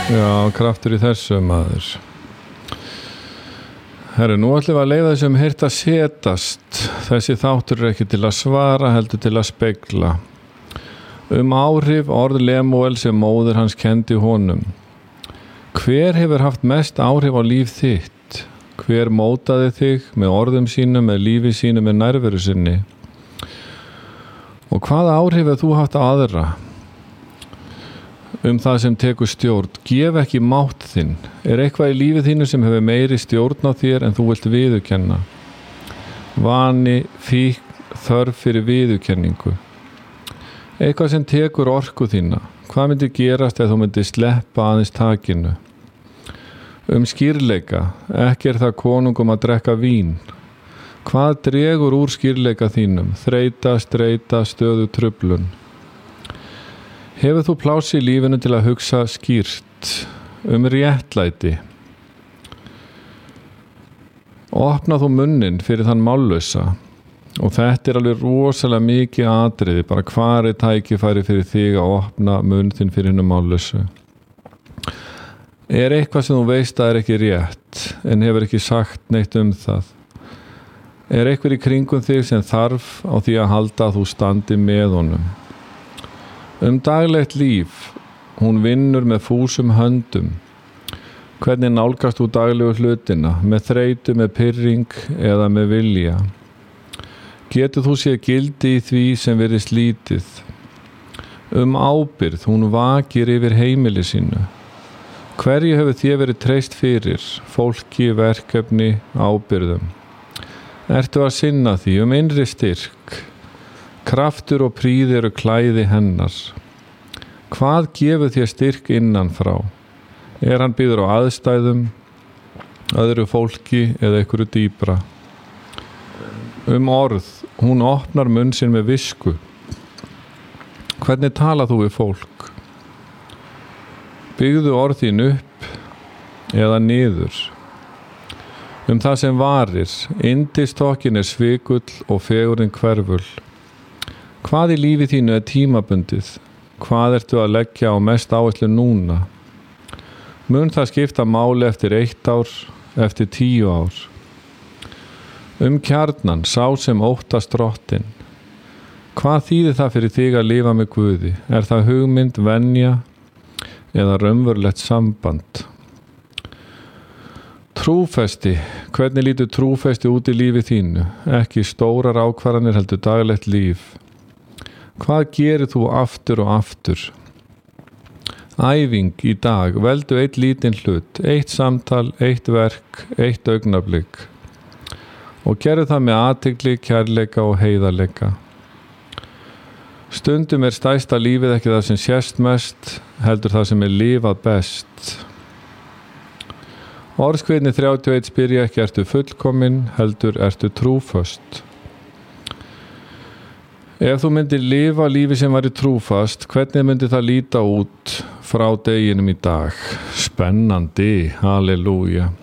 Já, kraftur í þessu maður. Herru, nú ætlum við að leyfa þessum heyrt að setast. Þessi þáttur ekki til að svara, heldur til að spegla. Áhrif orð Lemuel sem móðir hans kendi honum. Hver hefur haft mest áhrif á líf þitt? Hver mótaði þig með orðum sínum, með lífi sínu, með nærveru sinni? Og hvaða áhrif hefur þú haft á aðra? Það sem tekur stjórn. Gef ekki mátt þinn. Eitthvað í lífið þínu sem hefur meiri stjórn á þér en þú vilt viðurkenna? Vani, fíkn, þörf fyrir viðurkenningu. Eitthvað sem tekur orku þína. Hvað myndi gerast ef þú myndi sleppa aðeins takinu? Skýrleika. Ekki það konungum að drekka vín. Hvað dregur úr skýrleika þínum? Þreyta, streita, stöðu, truflun. Hefur þú pláss í lífinu til að hugsa skýrt réttlæti? Opna þú munninn fyrir þann mállausa. Og þetta alveg rosalega mikið atriði, bara hvar tækifæri fyrir þig að opna munn þinn fyrir hinu mállausu? Eitthvað sem þú veist að ekki rétt, en hefur ekki sagt neitt það? Eitthvað í kringum þig sem þarf á því að halda að þú standi með honum? Daglegt líf, hún vinnur með fúsum höndum. Hvernig nálgast þú daglegu hlutina? Með þreytu, með pirring eða með vilja? Getur þú séð gildi í því sem virðist lítið? Ábyrgð, hún vakir yfir heimili sínu. Hverju hefur þér verið treyst fyrir? Fólki, verkefni, ábyrgðum. Ertu að sinna því innri styrk? Kraftur og prýði eru klæði hennar. Hvað gefur þér styrk innan frá? Hann byggður á aðstæðum, öðru fólki eða einhverju dýpra? Orð, hún opnar munn sinn með visku. Hvernig talar þú við fólk? Byggðu orð þín upp eða niður? Það sem varir, yndistokkin svikull og fegurðin hverful. Hvað í lífi þínu tímabundið? Hvað ertu að leggja á mest áherslu núna? Mun það skipta máli eftir 1 ár, eftir 10 ár? Kjarnan, sá sem óttast drottinn. Hvað þýðir það fyrir þig að lifa með Guði? Það hugmynd, venja eða raunverulegt samband? Trúfesti. Hvernig lítur trúfesti út í lífi þínu? Ekki stórar ákvarðanir, heldur daglegt líf. Hvað gerir þú aftur og aftur? Æfing í dag. Veldu 1 lítinn hlut, 1 samtal, 1 verk, 1 augnablik. Og gerðu það með athygli, kærleika og heiðarleika. Stundum stærsta lífið ekki það sem sést mest, heldur það sem lifað best. Orðskviðni 31 spyrja ekki ertu fullkomin, heldur ertu trúföst. Ef þú myndir lifa lífi sem væri trúfast, hvernig myndi það líta út frá deginum í dag? Spennandi, halleluja.